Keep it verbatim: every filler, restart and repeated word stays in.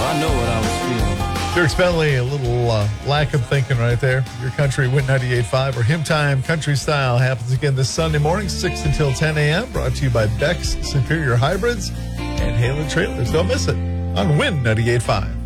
I know what I was feeling. Dirk Bentley, a little uh, lack of thinking right there. Your country, Win ninety-eight point five, or Him Time Country Style happens again this Sunday morning, six until ten a.m. Brought to you by Beck's Superior Hybrids and Halen Trailers. Don't miss it on Win ninety-eight point five.